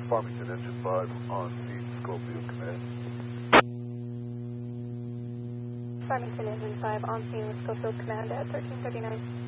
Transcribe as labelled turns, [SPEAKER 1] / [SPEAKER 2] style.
[SPEAKER 1] Farmington Engine 5 on scene, Schofield Command.
[SPEAKER 2] Farmington Engine 5 on scene with Schofield Command at 1339.